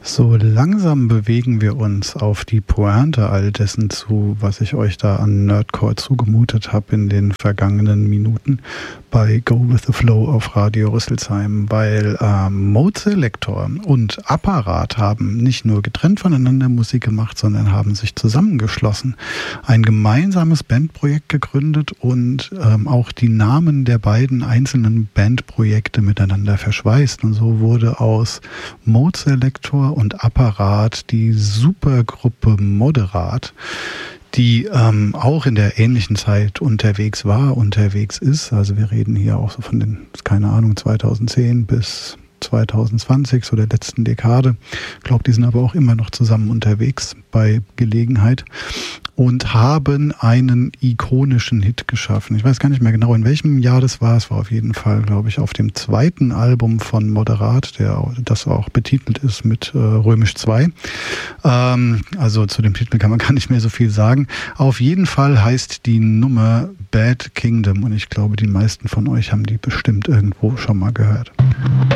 So langsam bewegen wir uns auf die Pointe all dessen zu, was ich euch da an Nerdcore zugemutet habe in den vergangenen Minuten bei Go With The Flow auf Radio Rüsselsheim, weil Mode Selector und Apparat haben nicht nur getrennt voneinander Musik gemacht, sondern haben sich zusammengeschlossen, ein gemeinsames Bandprojekt gegründet und auch die Namen der beiden einzelnen Bandprojekte miteinander verschweißt. Und so wurde aus Mode Selector und Apparat die Supergruppe Moderat, die auch in der ähnlichen Zeit unterwegs ist. Also wir reden hier auch so von den, keine Ahnung, 2010 bis 2020, so der letzten Dekade. Ich glaube, die sind aber auch immer noch zusammen unterwegs bei Gelegenheit und haben einen ikonischen Hit geschaffen. Ich weiß gar nicht mehr genau, in welchem Jahr das war. Es war auf jeden Fall, glaube ich, auf dem zweiten Album von Moderat, das auch betitelt ist mit Römisch 2. Also zu dem Titel kann man gar nicht mehr so viel sagen. Auf jeden Fall heißt die Nummer Bad Kingdom und ich glaube, die meisten von euch haben die bestimmt irgendwo schon mal gehört.